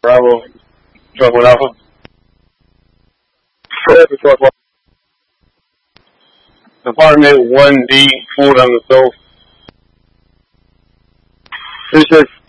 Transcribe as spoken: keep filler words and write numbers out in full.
Bravo, twelve one Alpha. Department one D, food on the stove. three six.